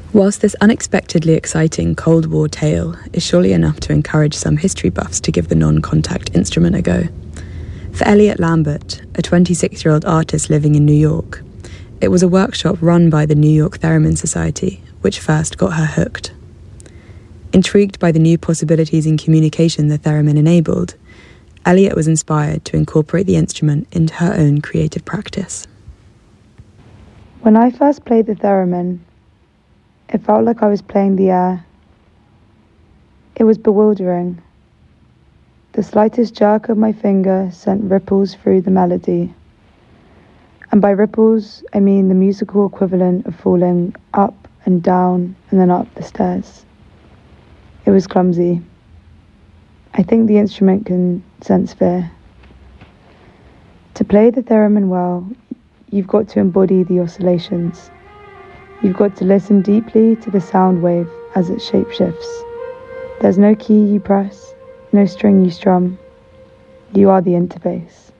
Whilst this unexpectedly exciting Cold War tale is surely enough to encourage some history buffs to give the non-contact instrument a go, for Elliot Lambert, a 26-year-old artist living in New York, it was a workshop run by the New York Theremin Society which first got her hooked. Intrigued by the new possibilities in communication the theremin enabled, Elliot was inspired to incorporate the instrument into her own creative practice. When I first played the theremin, it felt like I was playing the air. It was bewildering. The slightest jerk of my finger sent ripples through the melody. And by ripples, I mean the musical equivalent of falling up and down and then up the stairs. It was clumsy. I think the instrument can sense fear. To play the theremin well, you've got to embody the oscillations. You've got to listen deeply to the sound wave as it shapeshifts. There's no key you press, no string you strum. You are the interface.